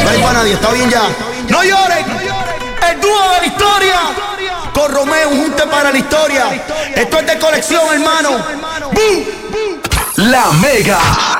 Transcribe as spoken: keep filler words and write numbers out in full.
No hay para nadie, está bien ya. No lloren. El dúo de la historia. Con Romeo, un junte para la historia. Esto es de colección, hermano. ¡Bum! La Mega.